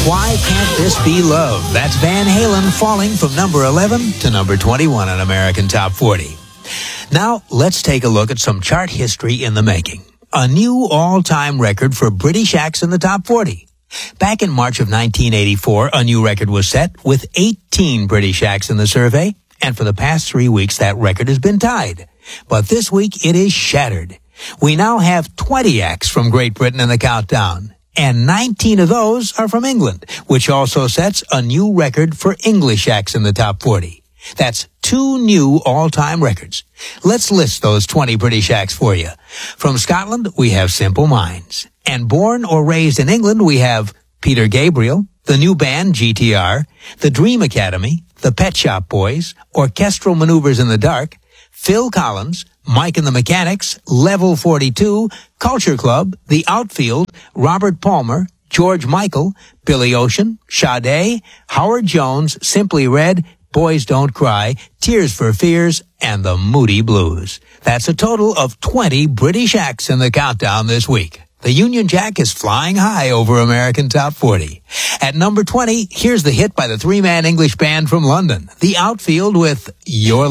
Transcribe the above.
Why Can't This Be Love? That's Van Halen falling from number 11 to number 21 on American Top 40. Now, let's take a look at some chart history in the making. A new all-time record for British acts in the top 40. Back in March of 1984, a new record was set with 18 British acts in the survey, and for the past 3 weeks that record has been tied. But this week it is shattered. We now have 20 acts from Great Britain in the countdown, and 19 of those are from England, which also sets a new record for English acts in the top 40. That's 2 new all-time records. Let's list those 20 British acts for you. From Scotland, we have Simple Minds. And born or raised in England, we have Peter Gabriel, the new band GTR, the Dream Academy, the Pet Shop Boys, Orchestral Maneuvers in the Dark, Phil Collins, Mike and the Mechanics, Level 42, Culture Club, The Outfield, Robert Palmer, George Michael, Billy Ocean, Sade, Howard Jones, Simply Red, Boys Don't Cry, Tears for Fears, and the Moody Blues. That's a total of 20 British acts in the countdown this week. The Union Jack is flying high over American Top 40. At number 20, here's the hit by the three-man English band from London, The Outfield with Your